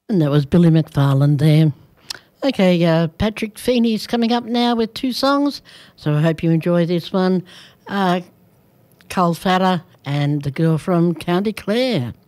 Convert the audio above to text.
And that was Billy McFarland there. Okay, Patrick Feeney's coming up now with two songs, so I hope you enjoy this one. Cole Fatter and the girl from County Clare.